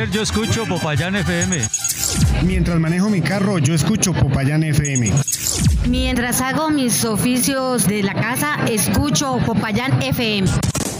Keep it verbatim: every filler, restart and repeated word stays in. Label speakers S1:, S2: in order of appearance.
S1: comer, yo escucho Popayán F M.
S2: Mientras manejo mi carro, yo escucho Popayán F M.
S3: Mientras hago mis oficios de la casa, escucho Popayán F M.